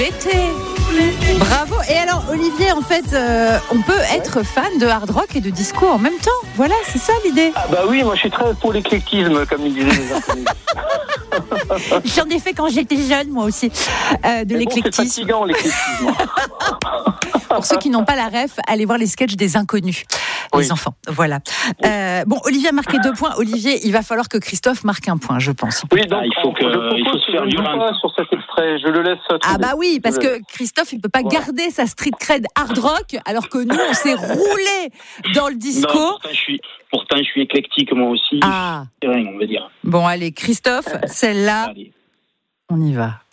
Été. Bravo. Et alors, Olivier, en fait, on peut être fan de hard rock et de disco en même temps. Voilà, c'est ça l'idée. Ah bah oui, moi je suis très pour l'éclectisme, comme ils disaient les inconnus. J'en ai fait quand j'étais jeune, moi aussi, de l'éclectisme. C'est fatigant, l'éclectisme. Pour ceux qui n'ont pas la ref, allez voir les sketchs des inconnus, les enfants. Voilà. Bon, Olivier a marqué 2 points. Olivier, il va falloir que Christophe marque 1 point, je pense. Oui, donc il faut se faire violence sur cet extrait. Je le laisse. Ah bah oui, parce que Christophe, il peut pas garder sa street cred hard rock, alors que nous, on s'est roulé dans le disco. Non, pourtant, je suis éclectique moi aussi. Ah. C'est rien, on va dire. Bon, allez, Christophe, celle-là, Allez. on y va.